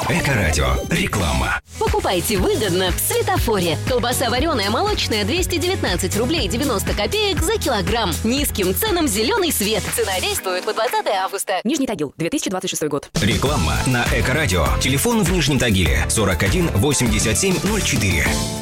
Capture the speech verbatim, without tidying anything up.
Эко-радио. Реклама. Покупайте выгодно в Светофоре. Колбаса вареная молочная двести девятнадцать рублей девяносто копеек за килограмм. Низким ценам зеленый свет. Цена действует по двадцатое августа. Нижний Тагил, две тысячи двадцать шестой год. Реклама на Эко-радио. Телефон в Нижнем Тагиле сорок один восемьдесят семь ноль четыре.